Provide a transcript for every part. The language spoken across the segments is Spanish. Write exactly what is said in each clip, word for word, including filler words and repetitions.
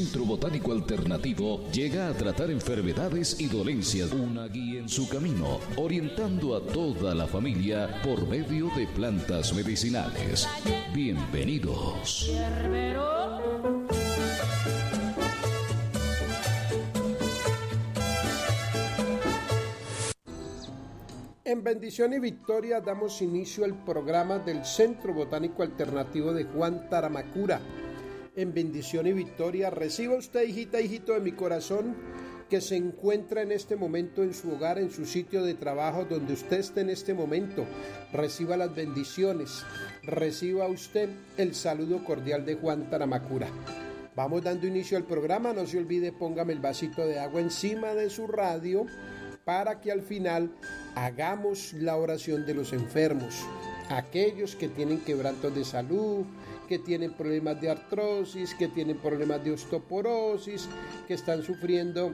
Centro Botánico Alternativo llega a tratar enfermedades y dolencias, una guía en su camino, orientando a toda la familia por medio de plantas medicinales. Bienvenidos. En bendición y victoria damos inicio al programa del Centro Botánico Alternativo de Juan Taramacura. En bendición y victoria reciba usted, hijita, hijito de mi corazón, que se encuentra en este momento en su hogar, en su sitio de trabajo, donde usted esté en este momento. Reciba las bendiciones, reciba usted el saludo cordial de Juan Taramacura. Vamos dando inicio al programa, no se olvide, póngame el vasito de agua encima de su radio, para que al final hagamos la oración de los enfermos, aquellos que tienen quebrantos de salud, que tienen problemas de artrosis, que tienen problemas de osteoporosis, que están sufriendo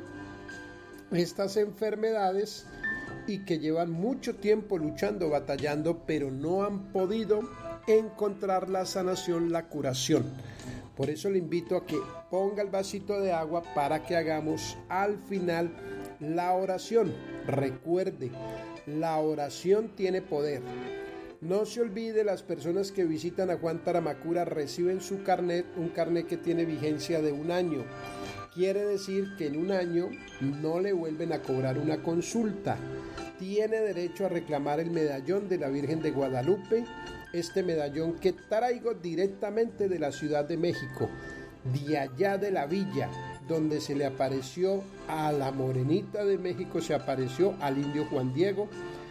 estas enfermedades y que llevan mucho tiempo luchando, batallando, pero no han podido encontrar la sanación, la curación. Por eso le invito a que ponga el vasito de agua para que hagamos al final la oración. Recuerde, la oración tiene poder. No se olvide, las personas que visitan a Juan Taramacura reciben su carnet, un carnet que tiene vigencia de un año. Quiere decir que en un año no le vuelven a cobrar una consulta. Tiene derecho a reclamar el medallón de la Virgen de Guadalupe, este medallón que traigo directamente de la Ciudad de México, de allá de la villa, donde se le apareció a la Morenita de México, se apareció al indio Juan Diego.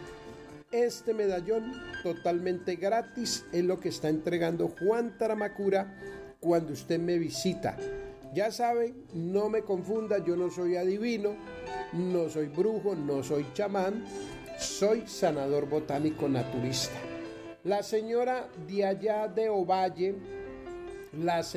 Este medallón totalmente gratis es lo que está entregando Juan Taramacura cuando usted me visita. Ya saben, no me confunda, yo no soy adivino, no soy brujo, no soy chamán, soy sanador botánico naturista. La señora de allá de Ovalle, la